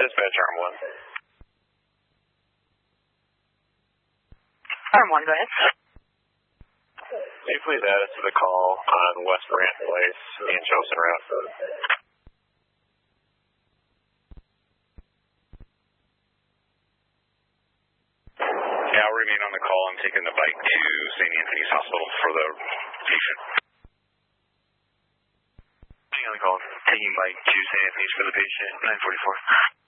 Dispatch Arm 1. Arm 1, go ahead. Can you please add us to the call on West Morant Place and Chosen Route? Yeah, I'll remain on the call. I'm taking the bike to St. Anthony's Hospital for the patient. Staying on the call. Taking bike to St. Anthony's for the patient, 944.